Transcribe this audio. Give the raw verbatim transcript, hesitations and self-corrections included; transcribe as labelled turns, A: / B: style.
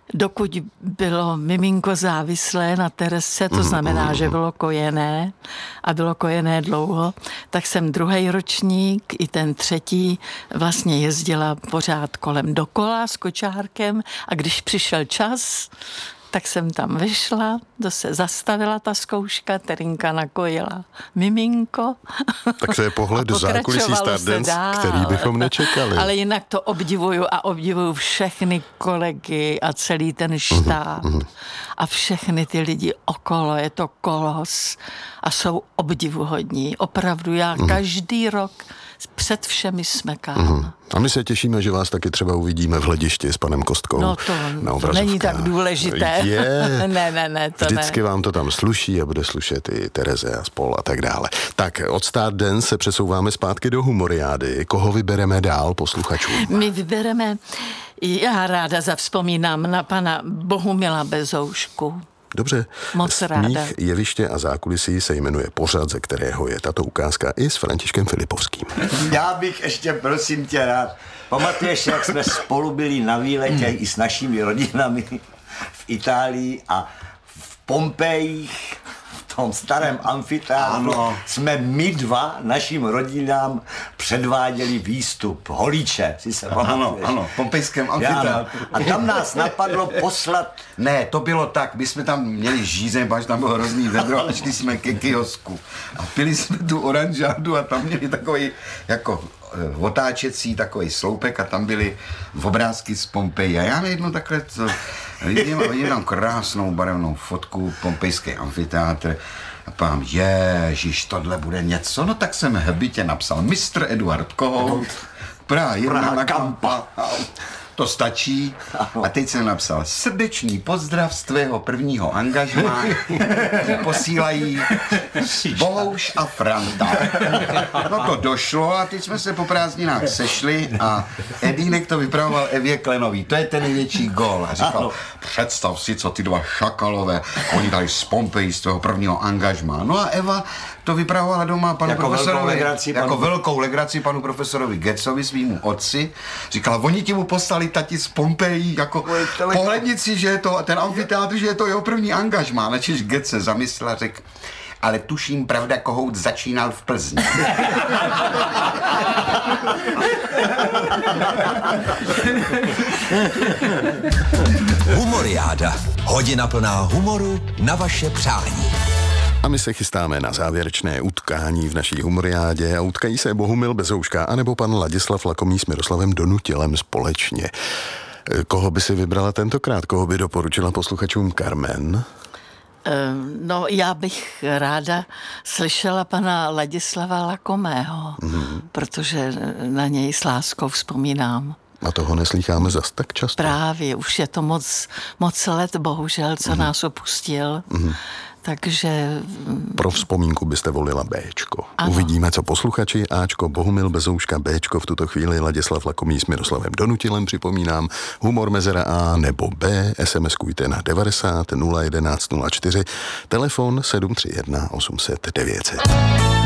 A: Dokud bylo miminko závislé na Teresce, to znamená, že bylo kojené a bylo kojené dlouho, tak jsem druhý ročník i ten třetí vlastně jezdila pořád kolem dokola s kočárkem a když přišel čas, tak jsem tam vyšla, to se zastavila ta zkouška, Terinka nakojila miminko.
B: Tak to je pohled do zákulisí Stardance, který bychom nečekali.
A: Ale jinak to obdivuju a obdivuju všechny kolegy a celý ten štáb mm, mm. a všechny ty lidi okolo, je to kolos a jsou obdivuhodní. Opravdu já mm. každý rok před všemi smekám. Mm.
B: A my se těšíme, že vás taky třeba uvidíme v Hledišti s panem Kostkou.
A: No to, to není tak důležité.
B: Je.
A: ne, ne, ne, to
B: Vždycky
A: ne.
B: vám to tam sluší a bude slušet i Tereze a spol a tak dále. Tak od Stardance se přesouváme zpátky do Humoriády. Koho vybereme dál posluchačům?
A: My vybereme, já ráda zavzpomínám na pana Bohumila Bezoušku.
B: Dobře.
A: Moc
B: Smích,
A: ráda.
B: jeviště a zákulisí se jmenuje pořad, ze kterého je tato ukázka i s Františkem Filipovským.
C: Já bych ještě, prosím tě, rád. Pamatuješ, jak jsme spolu byli na výletě i s našimi rodinami v Itálii a v Pompejích, v tom starém amfiteátru, jsme my dva našim rodinám předváděli výstup Holíče, si se pamatuješ?
D: Ano, ano, v pompejském amfiteátru.
C: A tam nás napadlo poslat.
D: Ne, to bylo tak, my jsme tam měli žízeň, až tam bylo hrozný vedro a šli jsme ke kiosku a pili jsme tu oranžádu a tam měli takový jako otáčecí takový sloupek a tam byly obrázky z Pompeji a já najednou takhle to, vidím, vidím tam krásnou barevnou fotku pompejský amfiteátr a pám, ježiš, tohle bude něco, no tak jsem hbitě napsal mistr Eduard Kohout, Praha jedna na Kampa. To stačí. A teď jsem napsal srdečný pozdrav z tvého prvního angažmá. Posílají Bohouš a Franta. No to došlo a teď jsme se po prázdninách sešli a Edínek to vypravoval Evě Klenový. To je ten největší gól. A říkal, představ si, co ty dva šakalové, oni dali z Pompeji z tvého prvního angažmá. No a Eva to vypravovala doma panu
C: jako
D: profesorovi.
C: Velkou legraci,
D: jako
C: panu...
D: velkou legraci panu profesorovi Getzovi, svýmu otci. Říkala, oni ti mu poslali tati z Pompeji, jako pohlednit si, že je to ten amfiteátr, že je to jeho první angažmá. Načež Getz se zamyslel a řekl, ale tuším, pravda, Kohout začínal v Plzni.
E: Humoriáda. Hodina plná humoru na vaše přání.
B: A my se chystáme na závěrečné utkání v naší Humoriádě a utkají se Bohumil Bezouška anebo pan Ladislav Lakomý s Miroslavem Donutilem společně. Koho by si vybrala tentokrát? Koho by doporučila posluchačům Carmen?
A: No, já bych ráda slyšela pana Ladislava Lakomého, mm. protože na něj s láskou vzpomínám.
B: A toho neslýcháme zas tak často.
A: Právě, už je to moc, moc let, bohužel, co mm. nás opustil. Mm. Takže...
B: Pro vzpomínku byste volila Béčko.
A: Ano.
B: Uvidíme, co posluchači. Áčko, Bohumil Bezouška, Béčko, v tuto chvíli Ladislav Lakomý s Miroslavem Donutilem, připomínám, humor mezera A nebo B, SMSkujte na devadesát nula jedenáct nula čtyři, telefon sedm tři jedna osm set devět set.